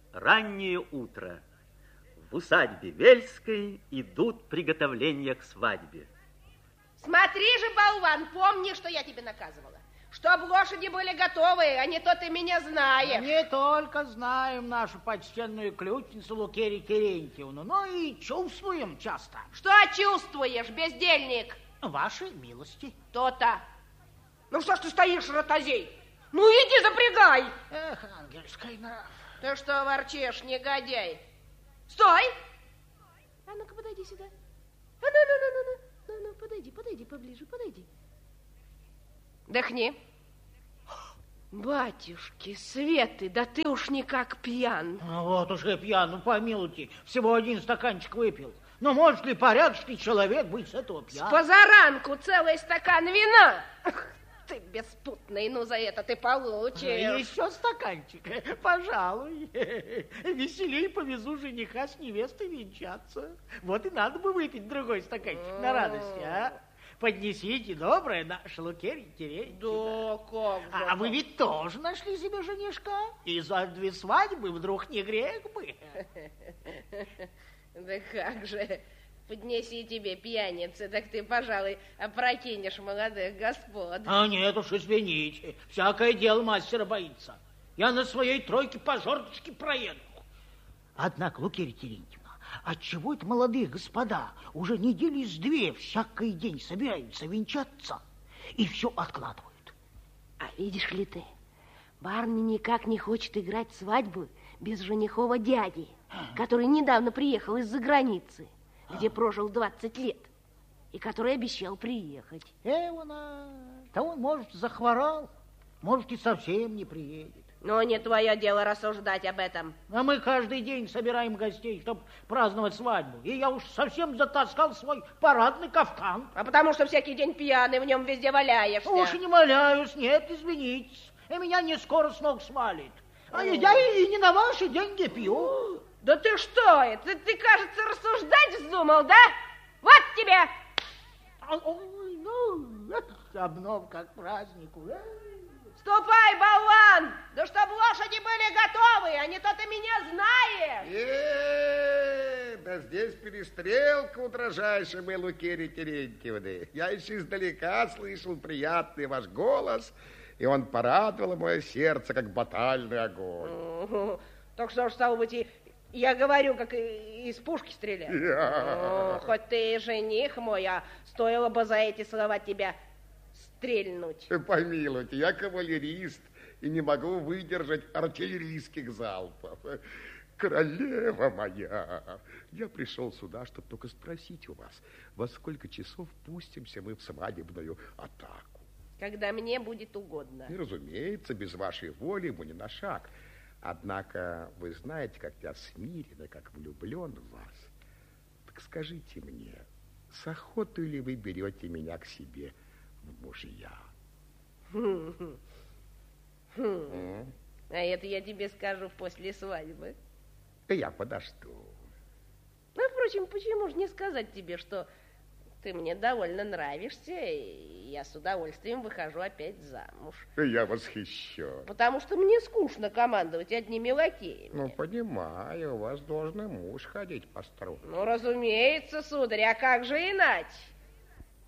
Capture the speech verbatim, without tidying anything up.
Раннее утро. В усадьбе Вельской идут приготовления к свадьбе. Смотри же, болван, помни, что я тебе наказывала. Чтоб лошади были готовы, а не то ты меня знаешь. Не только знаем нашу почтенную ключницу Лукерью Терентьевну, но и чувствуем часто. Что чувствуешь, бездельник? Ваши милости. То-то. Ну что ж ты стоишь, ротозей? Ну иди запрягай. Эх, ангельский нрав. Ты что ворчишь, негодяй? Стой! А ну-ка, подойди сюда. А ну, ну, ну, ну, ну, ну, ну, подойди, подойди поближе, подойди. Дыхни. Батюшки, Светы, да ты уж никак пьян. Ну, вот уж и пьян, ну помилуйте, всего один стаканчик выпил. Но может ли порядочный человек быть с этого пьян? С позаранку целый стакан вина. Ты беспутный, ну за это ты получишь. Еще стаканчик, пожалуй. Веселей повезу жениха с невестой венчаться. Вот и надо бы выпить другой стаканчик на радость, а? Поднесите, добрая наша Лукерья Терентьевна. Да, как же. А вы ведь тоже нашли себе женишка? И за две свадьбы вдруг не грех бы. Да как же. Поднеси тебе, пьяница, так ты, пожалуй, опрокинешь молодых господ. А нет уж, извините, всякое дело мастера боится. Я на своей тройке по жердочке проеду. Однако, Лукерья Терентьевна, отчего это молодые господа уже недели с две всякий день собираются венчаться и все откладывают? А видишь ли ты, барыня никак не хочет играть свадьбу без женихова дяди, который недавно приехал из-за границы, где прожил двадцать лет, и который обещал приехать. Эвана, да он, может, захворал, может, и совсем не приедет. Но не твое дело рассуждать об этом. А мы каждый день собираем гостей, чтобы праздновать свадьбу. И я уж совсем затаскал свой парадный кафтан. А потому что всякий день пьяный, в нем везде валяешься. Уж и не валяюсь, нет, извините. И меня не скоро с ног свалит. А я и не на ваши деньги пью. Да ты что это? Ты, кажется, рассуждать вздумал, да? Вот тебе! Ой, ну, обновка к празднику. Ступай, болван! Да чтоб лошади были готовы, а не то ты меня знаешь. Э, да здесь перестрелка у дрожайшей моей Лукерьи Терентьевны. Я еще издалека слышал приятный ваш голос, и он порадовал мое сердце, как батальный огонь. Так что ж, стало быть, и я говорю, как из пушки стреляю. О, хоть ты и жених мой, а стоило бы за эти слова тебя стрельнуть. Помилуйте, я кавалерист и не могу выдержать артиллерийских залпов. Королева моя, я пришел сюда, чтобы только спросить у вас, во сколько часов пустимся мы в свадебную атаку? Когда мне будет угодно. И, разумеется, без вашей воли ему не на шаг. Однако вы знаете, как я смирен и как влюблен в вас. Так скажите мне, с охотой ли вы берете меня к себе в мужья? Хм. Хм. А это я тебе скажу после свадьбы. Я подожду. Ну, впрочем, почему же не сказать тебе, что ты мне довольно нравишься, и я с удовольствием выхожу опять замуж. Я восхищен. Потому что мне скучно командовать одними лакеями. Ну, понимаю, у вас должен муж ходить по струнам. Ну, разумеется, сударь, а как же иначе?